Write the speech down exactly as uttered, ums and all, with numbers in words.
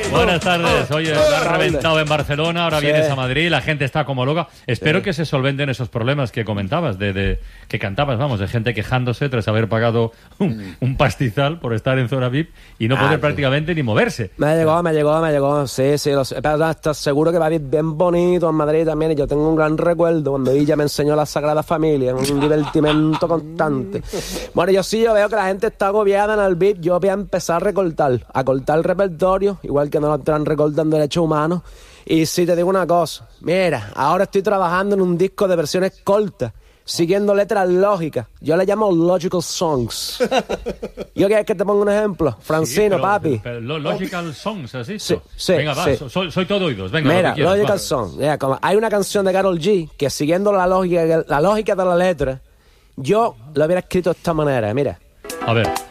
Buenas tardes. Oye, lo has reventado en Barcelona, ahora sí. vienes a Madrid, la gente está como loca. Espero sí. que se solventen esos problemas que comentabas, de, de que cantabas, vamos, de gente quejándose tras haber pagado un, un pastizal por estar en zona V I P y no poder ah, prácticamente sí. ni moverse. Me llegó, me llegó, me llegó. Sí, sí, lo sé. Pero estás seguro que va a ir bien bonito en Madrid también. Y yo tengo un gran recuerdo cuando ella me enseñó la Sagrada Familia, un divertimento constante. Bueno, yo sí, yo veo que la gente está agobiada en el V I P. Yo voy a empezar a recortar, a cortar el repertorio, igual que no lo están recortando derechos humanos. Y sí, te digo una cosa. Mira, ahora estoy trabajando en un disco de versiones cortas, siguiendo letras lógicas. Yo le llamo Logical Songs. ¿Yo quieres que te ponga un ejemplo? Francino, sí, pero, papi. Pero, pero, Logical Songs, ¿así? Sí, sí. Venga, va, sí. Soy, soy todo oídos. Venga, mira, lo que quieras, Logical va. Songs. Mira, como hay una canción de Karol G que siguiendo la lógica, la lógica de la letra, yo lo hubiera escrito de esta manera, mira. A ver.